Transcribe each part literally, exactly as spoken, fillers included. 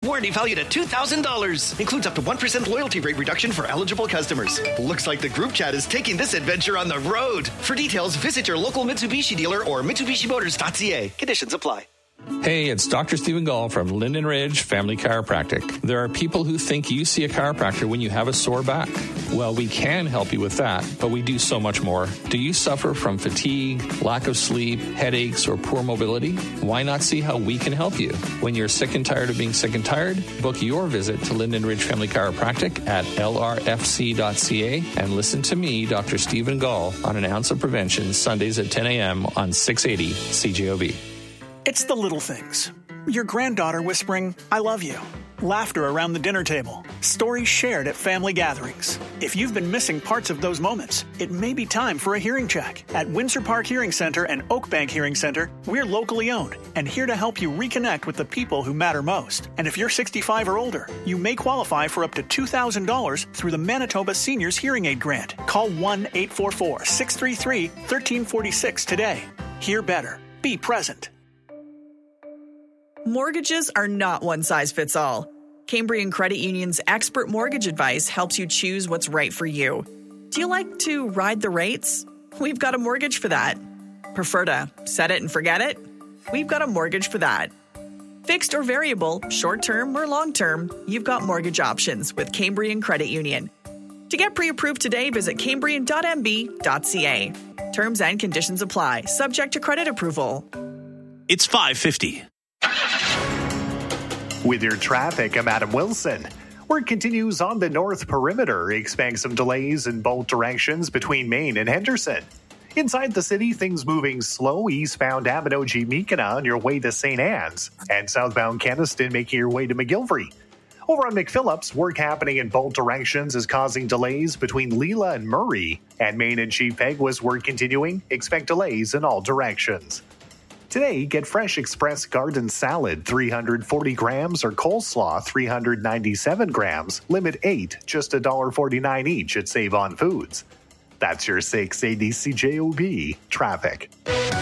Warranty valued at two thousand dollars. Includes up to one percent loyalty rate reduction for eligible customers. Looks like the group chat is taking this adventure on the road. For details, visit your local Mitsubishi dealer or Mitsubishi Motors dot c a. Conditions apply. Hey, it's Doctor Stephen Gall from Linden Ridge Family Chiropractic. There are people who think you see a chiropractor when you have a sore back. Well, we can help you with that, but we do so much more. Do you suffer from fatigue, lack of sleep, headaches, or poor mobility? Why not see how we can help you? When you're sick and tired of being sick and tired, book your visit to Linden Ridge Family Chiropractic at L R F C dot c a and listen to me, Doctor Stephen Gall, on An Ounce of Prevention, Sundays at ten a.m. on six eighty C J O B. It's the little things. Your granddaughter whispering, "I love you." Laughter around the dinner table. Stories shared at family gatherings. If you've been missing parts of those moments, it may be time for a hearing check. At Windsor Park Hearing Center and Oak Bank Hearing Center, we're locally owned and here to help you reconnect with the people who matter most. And if you're sixty-five or older, you may qualify for up to two thousand dollars through the Manitoba Seniors Hearing Aid Grant. Call one eight four four, six three three, one three four six today. Hear better. Be present. Mortgages are not one size fits all. Cambrian Credit Union's expert mortgage advice helps you choose what's right for you. Do you like to ride the rates? We've got a mortgage for that. Prefer to set it and forget it? We've got a mortgage for that. Fixed or variable, short-term or long-term, you've got mortgage options with Cambrian Credit Union. To get pre-approved today, visit cambrian dot m b dot c a. Terms and conditions apply, subject to credit approval. It's five fifty. With your traffic, I'm Adam Wilson. Work continues on the North Perimeter. Expect some delays in both directions between Main and Henderson. Inside the city, things moving slow. Eastbound Abinogi-Meekina on your way to Saint Anne's. And southbound Keniston making your way to McGilvery. Over on McPhillips, work happening in both directions is causing delays between Leela and Murray. And Main and Chief Peg was work continuing. Expect delays in all directions. Today, get Fresh Express garden salad, three hundred forty grams, or coleslaw, three hundred ninety-seven grams. Limit eight, just one dollar forty-nine each at Save On Foods. That's your six eighty C J O B traffic.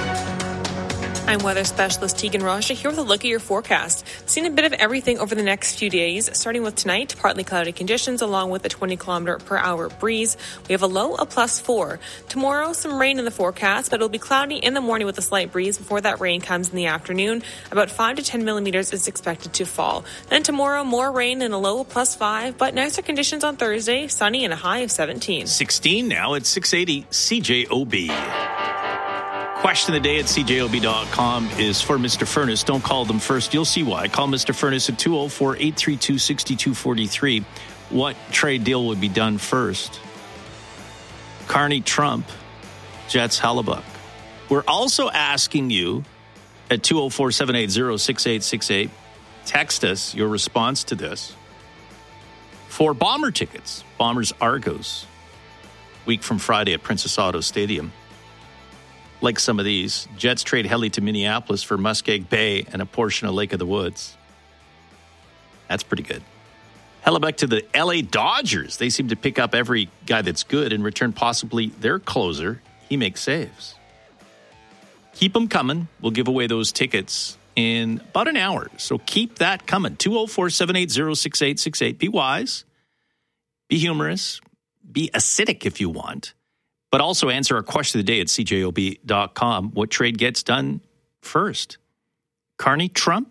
I'm weather specialist Tegan Raja here with a look at your forecast. Seeing a bit of everything over the next few days, starting with tonight, partly cloudy conditions along with a twenty kilometer per hour breeze. We have a low of plus four. Tomorrow, some rain in the forecast, but it'll be cloudy in the morning with a slight breeze before that rain comes in the afternoon. About five to ten millimeters is expected to fall. Then tomorrow, more rain and a low of plus five, but nicer conditions on Thursday, sunny and a high of seventeen. sixteen now at six eighty C J O B. Question of the day at C J O B dot com is for Mister Furness. Don't call them first. You'll see why. Call Mister Furness at two oh four, eight three two, six two four three. What trade deal would be done first? Carney Trump, Jets Hellebuyck. We're also asking you at two oh four, seven eight zero, six eight six eight. Text us your response to this. For Bomber tickets, Bombers Argos, week from Friday at Princess Auto Stadium. Like some of these, Jets trade Heli to Minneapolis for Muskeg Bay and a portion of Lake of the Woods. That's pretty good. Hellebuyck to the L A Dodgers. They seem to pick up every guy that's good and return possibly their closer. He makes saves. Keep them coming. We'll give away those tickets in about an hour. So keep that coming. two oh four, seven eight zero, six eight six eight. Be wise. Be humorous. Be acidic if you want. But also answer our question of the day at C J O B dot com. What trade gets done first? Carney Trump,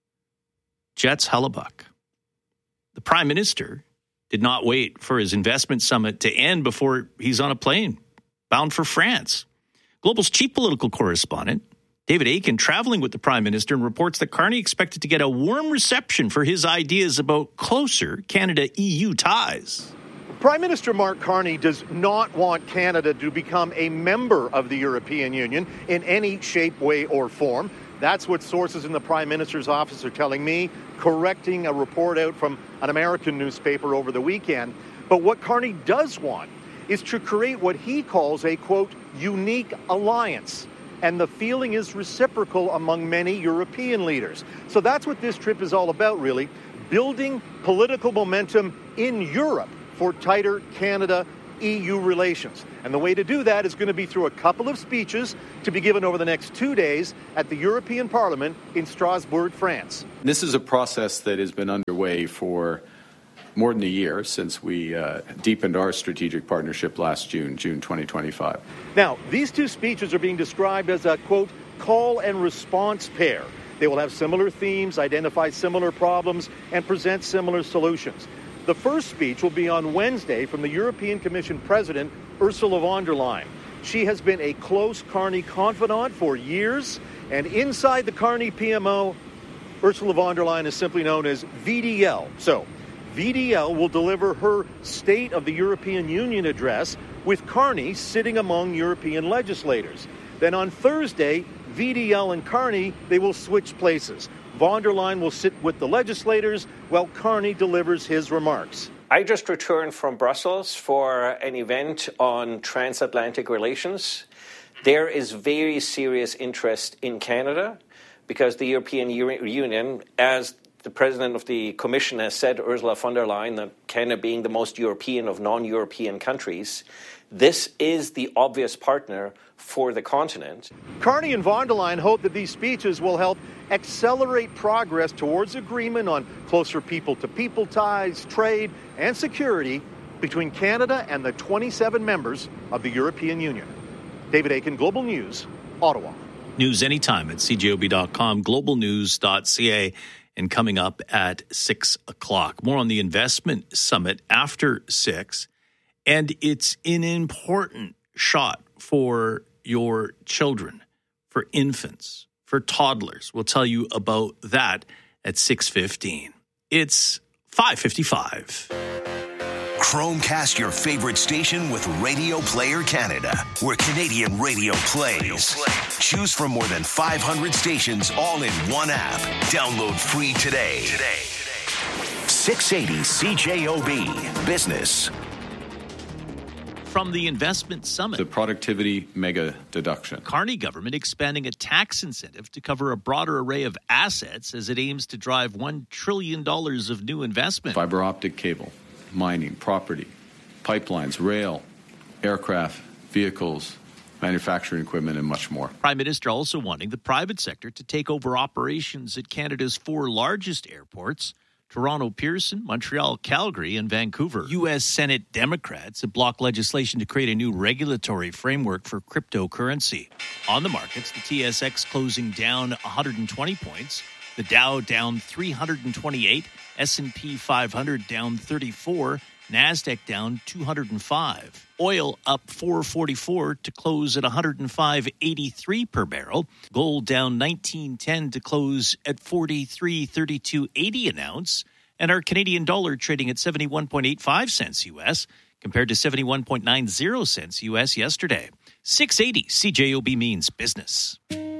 Jets Hellebuyck. The Prime Minister did not wait for his investment summit to end before he's on a plane bound for France. Global's chief political correspondent, David Aiken, traveling with the Prime Minister, and reports that Carney expected to get a warm reception for his ideas about closer Canada-E U ties. Prime Minister Mark Carney does not want Canada to become a member of the European Union in any shape, way, or form. That's what sources in the Prime Minister's office are telling me, correcting a report out from an American newspaper over the weekend. But what Carney does want is to create what he calls a, quote, unique alliance. And the feeling is reciprocal among many European leaders. So that's what this trip is all about, really, building political momentum in Europe for tighter Canada-E U relations. And the way to do that is going to be through a couple of speeches to be given over the next two days at the European Parliament in Strasbourg, France. This is a process that has been underway for more than a year since we uh, deepened our strategic partnership last June, June twenty twenty-five. Now, these two speeches are being described as a, quote, call and response pair. They will have similar themes, identify similar problems, and present similar solutions. The first speech will be on Wednesday from the European Commission President, Ursula von der Leyen. She has been a close Carney confidant for years, and inside the Carney P M O, Ursula von der Leyen is simply known as V D L. So, V D L will deliver her State of the European Union address with Carney sitting among European legislators. Then on Thursday, V D L and Carney, they will switch places. Von der Leyen will sit with the legislators while Carney delivers his remarks. I just returned from Brussels for an event on transatlantic relations. There is very serious interest in Canada because the European Union, as the president of the Commission has said, Ursula von der Leyen, that Canada being the most European of non-European countries, this is the obvious partner for the continent. Carney and von der Leyen hope that these speeches will help accelerate progress towards agreement on closer people-to-people ties, trade, and security between Canada and the twenty-seven members of the European Union. David Aiken, Global News, Ottawa. News anytime at c j o b dot com, global news dot c a. And coming up at six o'clock. More on the investment summit after six. And it's an important shot for your children, for infants, for toddlers. We'll tell you about that at six fifteen. It's five fifty-five. Chromecast your favorite station with Radio Player Canada, where Canadian radio plays. Choose from more than five hundred stations all in one app. Download free today. Today. six eighty C J O B Business. From the investment summit, The productivity mega deduction. Carney government expanding a tax incentive to cover a broader array of assets as it aims to drive one trillion dollars of new investment. Fiber optic cable, mining, property, pipelines, rail, aircraft, vehicles, manufacturing equipment, and much more. Prime Minister also wanting the private sector to take over operations at Canada's four largest airports, Toronto, Pearson, Montreal, Calgary, and Vancouver. U S Senate Democrats have blocked legislation to create a new regulatory framework for cryptocurrency. On the markets, the T S X closing down one hundred twenty points, the Dow down three hundred twenty-eight, S and P five hundred down thirty-four, NASDAQ down two hundred five. Oil up four forty-four to close at one hundred five eighty-three per barrel. Gold down nineteen ten to close at forty-three thirty-two eighty an ounce. And our Canadian dollar trading at seventy-one point eight five cents U S compared to seventy-one point nine zero cents U S yesterday. six eighty C J O B means business.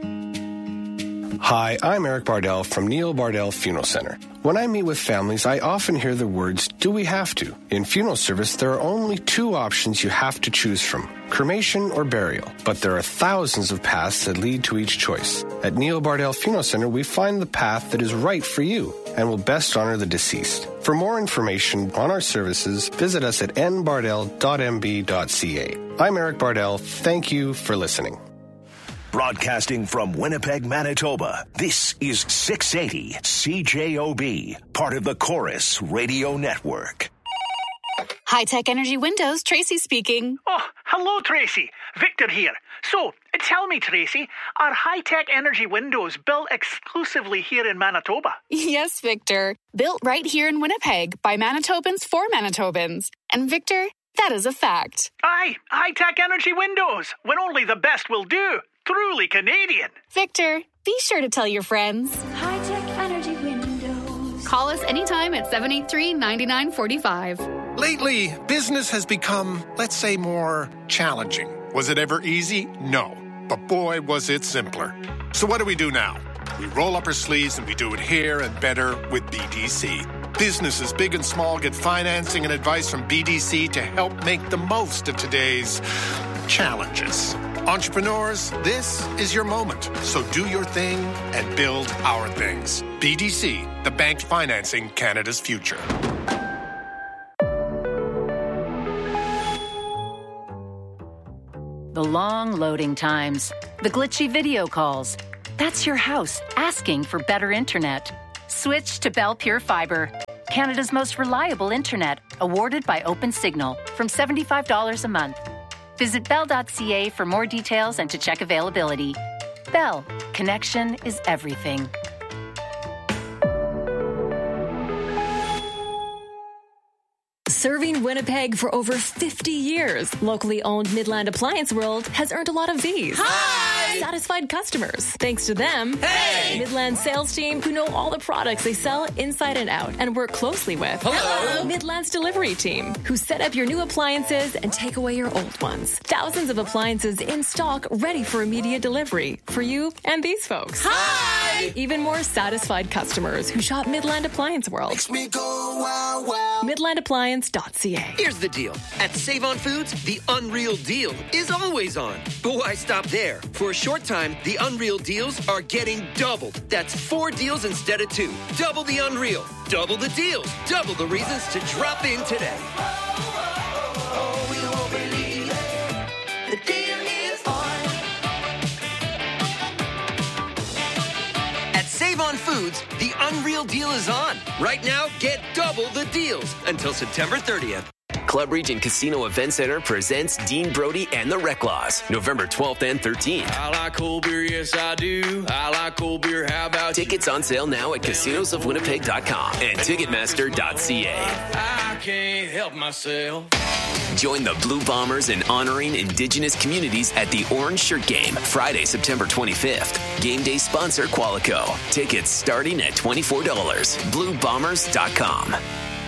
Hi, I'm Eric Bardell from Neil Bardell Funeral Center. When I meet with families, I often hear the words, do we have to? In funeral service, there are only two options you have to choose from, cremation or burial. But there are thousands of paths that lead to each choice. At Neil Bardell Funeral Center, we find the path that is right for you and will best honor the deceased. For more information on our services, visit us at n bardell dot m b dot c a. I'm Eric Bardell. Thank you for listening. Broadcasting from Winnipeg, Manitoba, this is six eighty C J O B, part of the Chorus Radio Network. High-Tech Energy Windows, Tracy speaking. Oh, hello, Tracy. Victor here. So, tell me, Tracy, are High-Tech Energy Windows built exclusively here in Manitoba? Yes, Victor. Built right here in Winnipeg by Manitobans for Manitobans. And Victor, that is a fact. Aye, High-Tech Energy Windows, when only the best will do. Truly Canadian. Victor, be sure to tell your friends. High-Tech Energy Windows. Call us anytime at seven eight three, nine nine four five. Lately, business has become, let's say, more challenging. Was it ever easy? No. But boy, was it simpler. So what do we do now? We roll up our sleeves and we do it here and better with B D C. Businesses big and small get financing and advice from B D C to help make the most of today's challenges. Entrepreneurs, this is your moment. So do your thing and build our things. B D C, the bank financing Canada's future. The long loading times, the glitchy video calls. That's your house asking for better internet. Switch to Bell Pure Fibre, Canada's most reliable internet, awarded by OpenSignal, from seventy-five dollars a month. Visit bell dot c a for more details and to check availability. Bell, connection is everything. Serving Winnipeg for over fifty years, locally owned Midland Appliance World has earned a lot of these. Hi! Satisfied customers. Thanks to them, hey! Midland sales team who know all the products they sell inside and out and work closely with. Hello! Midland's delivery team who set up your new appliances and take away your old ones. Thousands of appliances in stock ready for immediate delivery for you and these folks. Hi! Even more satisfied customers who shop Midland Appliance World. Makes me go wow wow. Midland Appliance dot c a. Here's the deal. At Save On Foods, the Unreal Deal is always on. But why stop there? For a short time, the Unreal Deals are getting doubled. That's four deals instead of two. Double the Unreal. Double the deals. Double the reasons to drop in today. Oh, we won't believe it. The deal is on. At Save On Foods, the Unreal Deal is on. Right now, get double the deals until September thirtieth. Club Region Casino Event Center presents Dean Brody and the Reclaws, November twelfth and thirteenth. I like cold beer, yes I do. I like cold beer, how about Tickets you? on sale now at casinos of winnipeg dot com and ticketmaster dot c a. I can't help myself. Join the Blue Bombers in honoring Indigenous communities at the Orange Shirt Game, Friday, September twenty-fifth. Game day sponsor Qualico. Tickets starting at twenty-four dollars. blue bombers dot com.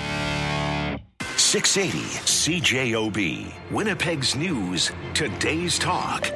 six eighty C J O B, Winnipeg's News, Today's Talk.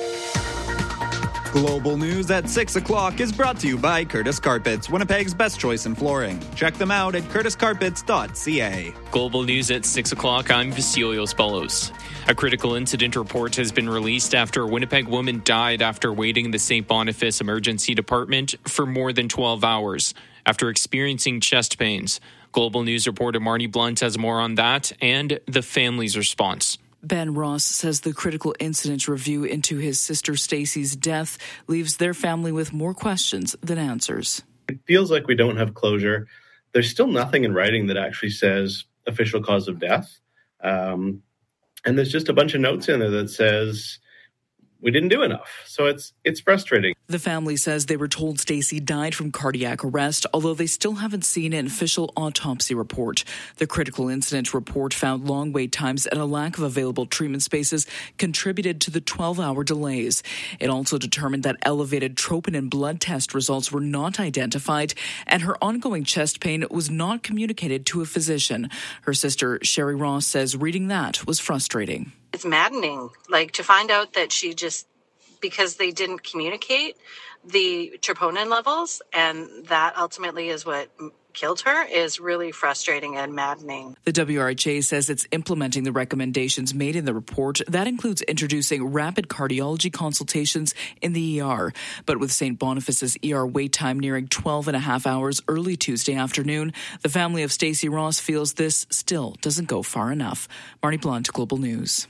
Global News at six o'clock is brought to you by Curtis Carpets, Winnipeg's best choice in flooring. Check them out at curtis carpets dot c a. Global News at six o'clock, I'm Vasilios Bellos. A critical incident report has been released after a Winnipeg woman died after waiting in the Saint Boniface Emergency Department for more than twelve hours after experiencing chest pains. Global News reporter Marnie Blunt has more on that and the family's response. Ben Ross says the critical incident review into his sister Stacy's death leaves their family with more questions than answers. It feels like we don't have closure. There's still nothing in writing that actually says official cause of death. Um, and there's just a bunch of notes in there that says we didn't do enough. So it's it's frustrating. The family says they were told Stacy died from cardiac arrest, although they still haven't seen an official autopsy report. The critical incident report found long wait times and a lack of available treatment spaces contributed to the twelve-hour delays. It also determined that elevated troponin blood test results were not identified, and her ongoing chest pain was not communicated to a physician. Her sister, Sherry Ross, says reading that was frustrating. It's maddening, like to find out that she just, because they didn't communicate the troponin levels, and that ultimately is what killed her, is really frustrating and maddening. The W R H A says it's implementing the recommendations made in the report. That includes introducing rapid cardiology consultations in the E R. But with Saint Boniface's E R wait time nearing twelve and a half hours early Tuesday afternoon, the family of Stacey Ross feels this still doesn't go far enough. Marnie Blunt, Global News.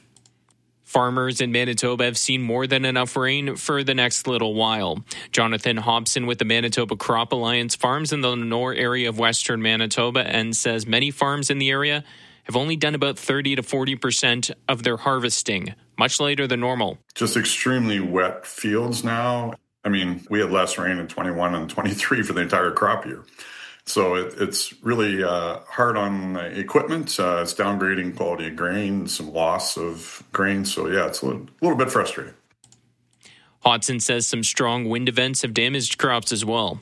Farmers in Manitoba have seen more than enough rain for the next little while. Jonathan Hobson with the Manitoba Crop Alliance farms in the Lenore area of western Manitoba and says many farms in the area have only done about thirty to forty percent of their harvesting, much later than normal. Just extremely wet fields now. I mean, we had less rain in twenty-one and twenty-three for the entire crop year. So it, it's really uh, hard on equipment. Uh, it's downgrading quality of grain, some loss of grain. So, yeah, it's a little, a little bit frustrating. Hodson says some strong wind events have damaged crops as well.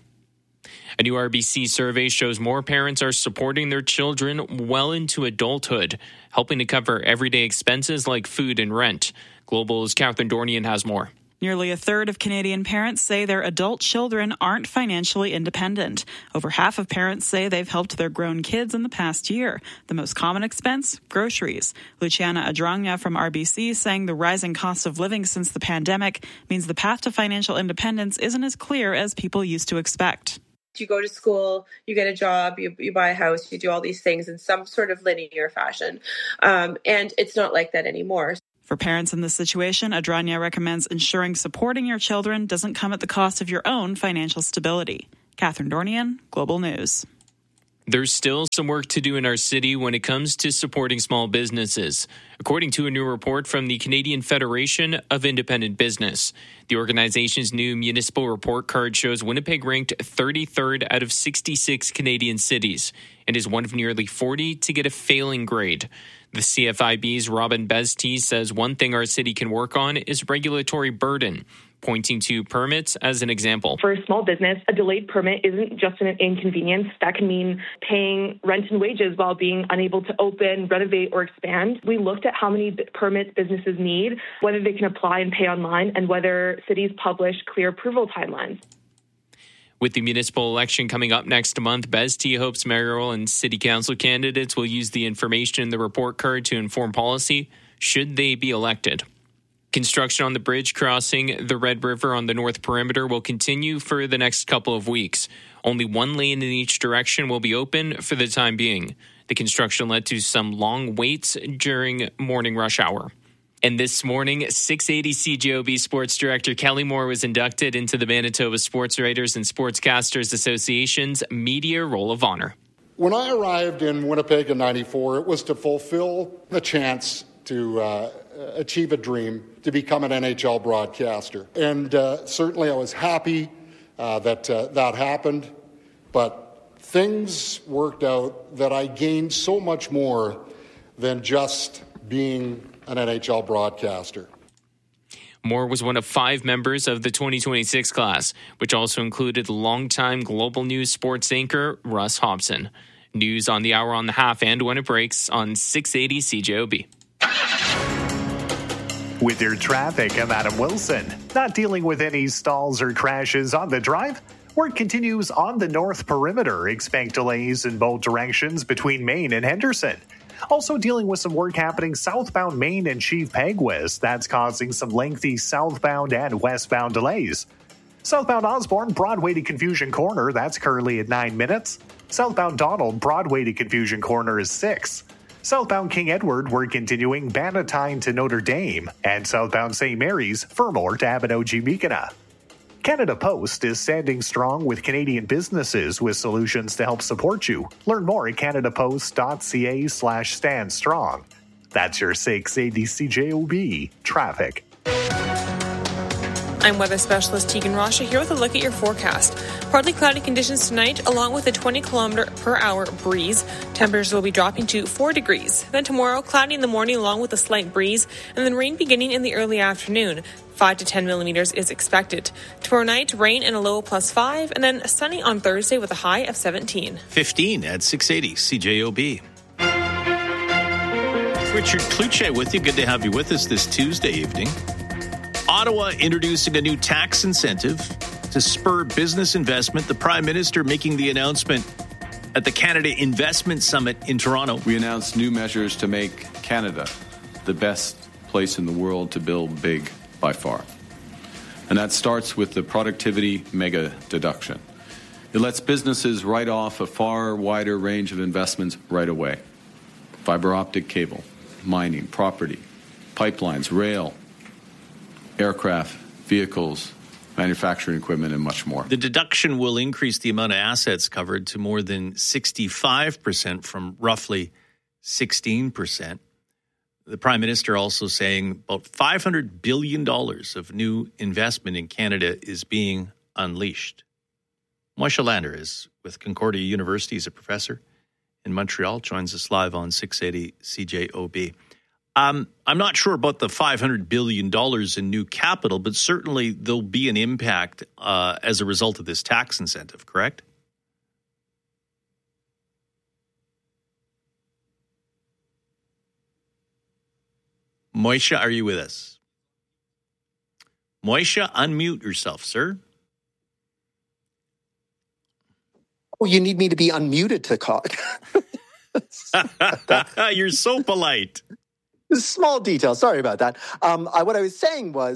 A new R B C survey shows more parents are supporting their children well into adulthood, helping to cover everyday expenses like food and rent. Global's Catherine Dornian has more. Nearly a third of Canadian parents say their adult children aren't financially independent. Over half of parents say they've helped their grown kids in the past year. The most common expense? Groceries. Luciana Adrangna from R B C saying the rising cost of living since the pandemic means the path to financial independence isn't as clear as people used to expect. You go to school, you get a job, you, you buy a house, you do all these things in some sort of linear fashion. Um, and it's not like that anymore. For parents in this situation, Adranya recommends ensuring supporting your children doesn't come at the cost of your own financial stability. Catherine Dornian, Global News. There's still some work to do in our city when it comes to supporting small businesses, according to a new report from the Canadian Federation of Independent Business. The organization's new municipal report card shows Winnipeg ranked thirty-third out of sixty-six Canadian cities and is one of nearly forty to get a failing grade. The C F I B's Robin Bestie says one thing our city can work on is regulatory burden, pointing to permits as an example. For a small business, a delayed permit isn't just an inconvenience. That can mean paying rent and wages while being unable to open, renovate, or expand. We looked at how many permits businesses need, whether they can apply and pay online, and whether cities publish clear approval timelines. With the municipal election coming up next month, Bestie hopes mayoral and city council candidates will use the information in the report card to inform policy should they be elected. Construction on the bridge crossing the Red River on the North Perimeter will continue for the next couple of weeks. Only one lane in each direction will be open for the time being. The construction led to some long waits during morning rush hour. And this morning, six eighty C J O B Sports Director Kelly Moore was inducted into the Manitoba Sports Writers and Sportscasters Association's Media Roll of Honor. When I arrived in Winnipeg in ninety-four, it was to fulfill the chance to uh, achieve a dream, to become an N H L broadcaster. And uh, certainly I was happy uh, that uh, that happened, but things worked out that I gained so much more than just being an N H L broadcaster. Moore was one of five members of the twenty twenty-six class, which also included longtime Global News sports anchor Russ Hobson. News on the hour, on the half, and when it breaks on six eighty C J O B. With your traffic, I'm Adam Wilson. Not dealing with any stalls or crashes on the drive. Work continues on the North Perimeter. Expect delays in both directions between Main and Henderson. Also dealing with some work happening southbound Main and Chief Peguis. That's causing some lengthy southbound and westbound delays. Southbound Osborne, Broadway to Confusion Corner, that's currently at nine minutes. Southbound Donald, Broadway to Confusion Corner is six. Southbound King Edward, we're continuing Bannatyne to Notre Dame. And southbound Saint Mary's, Fermor to Abinogi-Micouna. Canada Post is standing strong with Canadian businesses with solutions to help support you. Learn more at canadapost.ca slash stand strong. That's your six eighty C J O B traffic. I'm weather specialist Tegan Rasha here with a look at your forecast. Partly cloudy conditions tonight, along with a twenty kilometer per hour breeze. Temperatures will be dropping to four degrees. Then tomorrow, cloudy in the morning along with a slight breeze, and then rain beginning in the early afternoon. five to ten millimeters is expected. Tomorrow night, rain and a low plus five, and then sunny on Thursday with a high of seventeen. fifteen at six eighty C J O B. Richard Kluche with you. Good to have you with us this Tuesday evening. Ottawa introducing a new tax incentive to spur business investment. The Prime Minister making the announcement at the Canada Investment Summit in Toronto. We announced new measures to make Canada the best place in the world to build big by far. And that starts with the productivity mega deduction. It lets businesses write off a far wider range of investments right away. Fiber optic cable, mining, property, pipelines, rail, aircraft, vehicles, manufacturing equipment, and much more. The deduction will increase the amount of assets covered to more than sixty-five percent from roughly sixteen percent. The Prime Minister also saying about five hundred billion dollars of new investment in Canada is being unleashed. Moisha Lander is with Concordia University. He's a professor in Montreal, joins us live on six eighty C J O B. Um, I'm not sure about the five hundred billion dollars in new capital, but certainly there'll be an impact uh, as a result of this tax incentive, correct? Moisha, are you with us? Moisha, unmute yourself, sir. Oh, you need me to be unmuted to call. You're so polite. Small detail. Sorry about that. Um, I, what I was saying was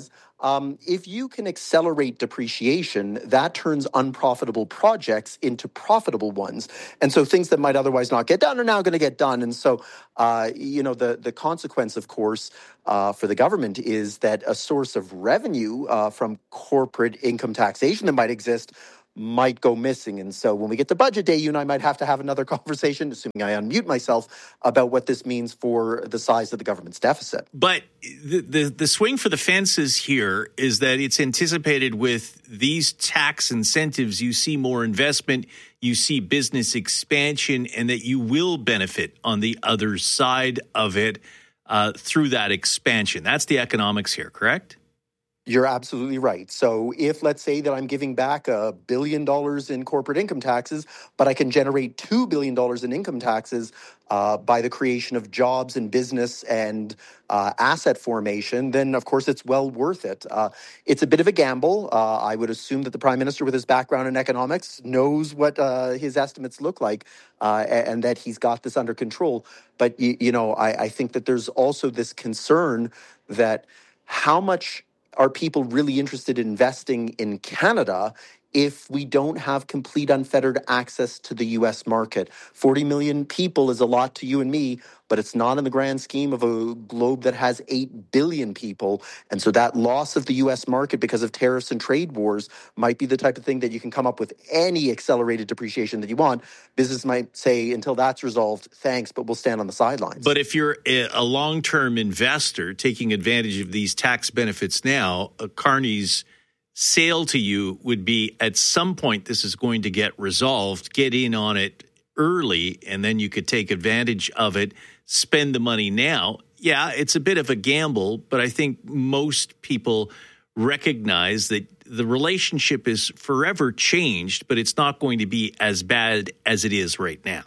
Um, if you can accelerate depreciation, that turns unprofitable projects into profitable ones. And so things that might otherwise not get done are now going to get done. And so, uh, you know, the, the consequence, of course, uh, for the government is that a source of revenue uh, from corporate income taxation that might exist might go missing. And so when we get to budget day, you and I might have to have another conversation, assuming I unmute myself, about what this means for the size of the government's deficit. But the, the, the swing for the fences here is that it's anticipated with these tax incentives, you see more investment, you see business expansion, and that you will benefit on the other side of it uh, through that expansion. That's the economics here, correct? You're absolutely right. So if, let's say, that I'm giving back a billion dollars in corporate income taxes, but I can generate two billion dollars in income taxes uh, by the creation of jobs and business and uh, asset formation, then, of course, it's well worth it. Uh, it's a bit of a gamble. Uh, I would assume that the Prime Minister, with his background in economics, knows what uh, his estimates look like uh, and that he's got this under control. But, you, you know, I, I think that there's also this concern that how much are people really interested in investing in Canada if we don't have complete unfettered access to the U S market? forty million people is a lot to you and me, but it's not in the grand scheme of a globe that has eight billion people. And so that loss of the U S market because of tariffs and trade wars might be the type of thing that you can come up with any accelerated depreciation that you want. Business might say, until that's resolved, thanks, but we'll stand on the sidelines. But if you're a long-term investor taking advantage of these tax benefits now, uh, Carney's sale to you would be, at some point, this is going to get resolved, get in on it early, and then you could take advantage of it, spend the money now. Yeah, it's a bit of a gamble, but I think most people recognize that the relationship is forever changed, but it's not going to be as bad as it is right now.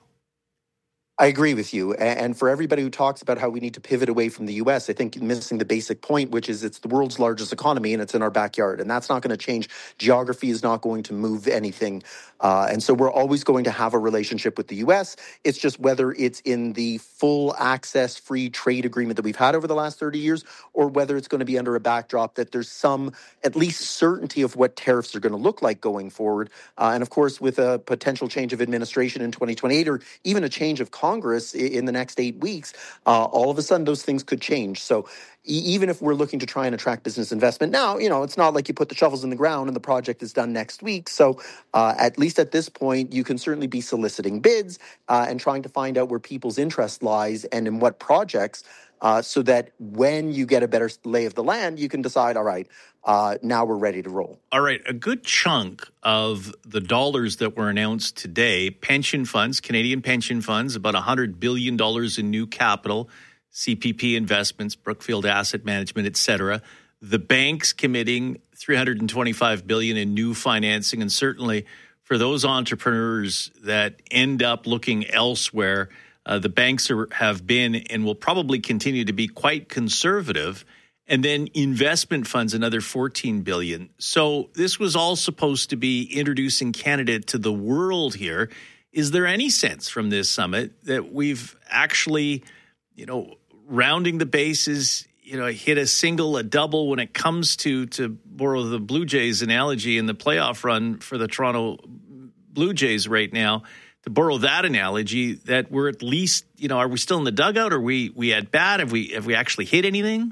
I agree with you. And for everybody who talks about how we need to pivot away from the U S, I think missing the basic point, which is it's the world's largest economy and it's in our backyard. And that's not going to change. Geography is not going to move anything. Uh, and so we're always going to have a relationship with the U S. It's just whether it's in the full access free trade agreement that we've had over the last thirty years, or whether it's going to be under a backdrop that there's some at least certainty of what tariffs are going to look like going forward. Uh, and of course, with a potential change of administration in twenty twenty-eight, or even a change of Congress in the next eight weeks, uh, all of a sudden those things could change. So even if we're looking to try and attract business investment now, you know, it's not like you put the shovels in the ground and the project is done next week. So uh, at least at this point, you can certainly be soliciting bids uh, and trying to find out where people's interest lies and in what projects, uh, so that when you get a better lay of the land, you can decide, all right, uh, now we're ready to roll. All right. A good chunk of the dollars that were announced today, pension funds, Canadian pension funds, about one hundred billion dollars in new capital, C P P investments, Brookfield Asset Management, et cetera. The banks committing three hundred twenty-five billion dollars in new financing. And certainly for those entrepreneurs that end up looking elsewhere, uh, the banks are, have been and will probably continue to be quite conservative. And then investment funds, another fourteen billion dollars. So this was all supposed to be introducing Canada to the world here. Is there any sense from this summit that we've actually, you know, rounding the bases, you know, hit a single, a double when it comes to, to borrow the Blue Jays analogy in the playoff run for the Toronto Blue Jays right now, to borrow that analogy, that we're at least, you know, are we still in the dugout? Are we, we at bat? Have we, have we actually hit anything?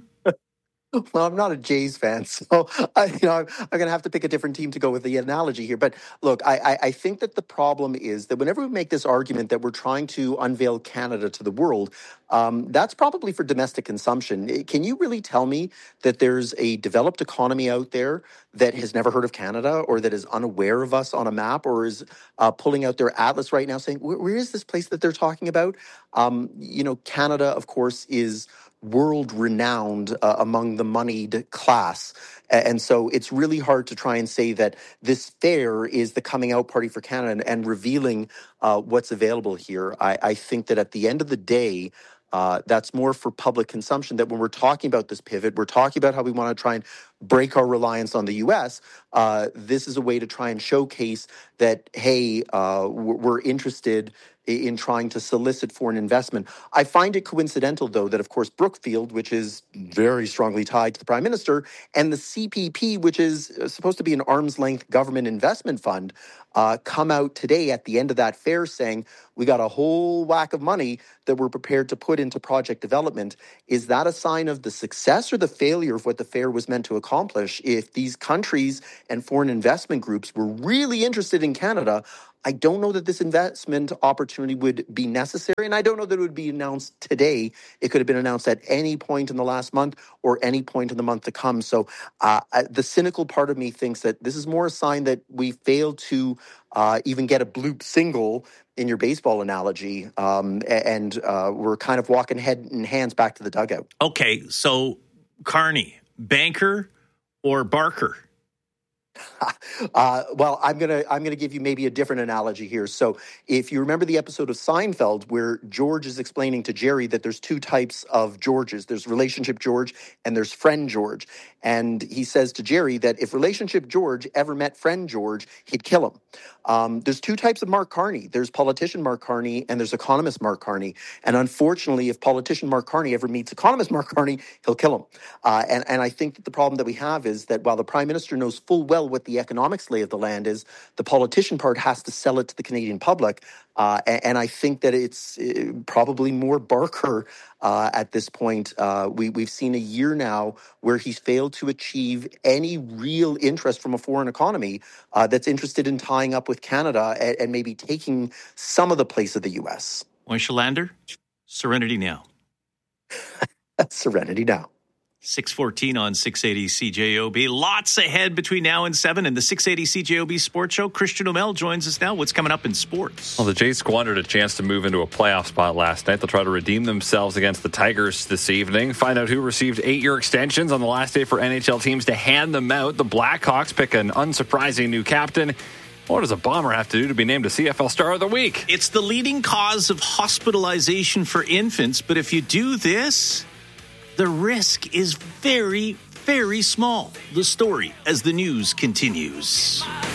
Well, I'm not a Jays fan, so I, you know, I'm, I'm going to have to pick a different team to go with the analogy here. But look, I, I, I think that the problem is that whenever we make this argument that we're trying to unveil Canada to the world, um, that's probably for domestic consumption. Can you really tell me that there's a developed economy out there that has never heard of Canada, or that is unaware of us on a map, or is uh, pulling out their atlas right now saying, where, where is this place that they're talking about? Um, you know, Canada, of course, is world-renowned uh, among the moneyed class. And so it's really hard to try and say that this fair is the coming out party for Canada and, and revealing uh, what's available here. I, I think that at the end of the day, Uh, that's more for public consumption, that when we're talking about this pivot, we're talking about how we want to try and break our reliance on the U S, uh, this is a way to try and showcase that, hey, uh, we're interested in trying to solicit foreign investment. I find it coincidental, though, that, of course, Brookfield, which is very strongly tied to the Prime Minister, and the C P P, which is supposed to be an arm's-length government investment fund, uh, come out today at the end of that fair saying, we got a whole whack of money that we're prepared to put into project development. Is that a sign of the success or the failure of what the fair was meant to accomplish? If these countries and foreign investment groups were really interested in Canada, I don't know that this investment opportunity would be necessary, and I don't know that it would be announced today. It could have been announced at any point in the last month or any point in the month to come. So uh, the cynical part of me thinks that this is more a sign that we failed to uh, even get a bloop single in your baseball analogy, um, and uh, we're kind of walking head and hands back to the dugout. Okay, so Carney, banker or Barker? Uh, well, I'm gonna I'm gonna give you maybe a different analogy here. So, if you remember the episode of Seinfeld where George is explaining to Jerry that there's two types of Georges, there's relationship George and there's friend George, and he says to Jerry that if relationship George ever met friend George, he'd kill him. Um, there's two types of Mark Carney. There's politician Mark Carney and there's economist Mark Carney. And unfortunately, if politician Mark Carney ever meets economist Mark Carney, he'll kill him. Uh, and and I think that the problem that we have is that while the Prime Minister knows full well what the economics lay of the land is, the politician part has to sell it to the Canadian public. Uh, and, and I think that it's uh, probably more Barker uh, at this point. Uh, we, we've seen a year now where he's failed to achieve any real interest from a foreign economy uh, that's interested in tying up with Canada and, and maybe taking some of the place of the U S. Oinshlander, serenity now. Serenity now. six fourteen on six eighty C J O B. Lots ahead between now and seven in the six eighty C J O B Sports Show. Christian O'Mell joins us now. What's coming up in sports? Well, the Jays squandered a chance to move into a playoff spot last night. They'll try to redeem themselves against the Tigers this evening. Find out who received eight-year extensions on the last day for N H L teams to hand them out. The Blackhawks pick an unsurprising new captain. What does a Bomber have to do to be named a C F L Star of the Week? It's the leading cause of hospitalization for infants, but if you do this, the risk is very, very small. The story as the news continues.